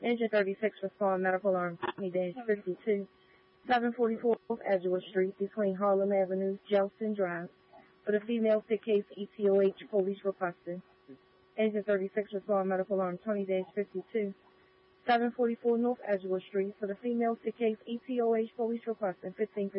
Engine 36 respond medical alarm 20-52. 744 Edgewood Street between Harlem Avenue, Gelston Drive. For the female sick case, ETOH, police requested. Engine 36 respond medical alarm 20-52. 744 North Edgewood Street. For the female sick case, ETOH, police requested 15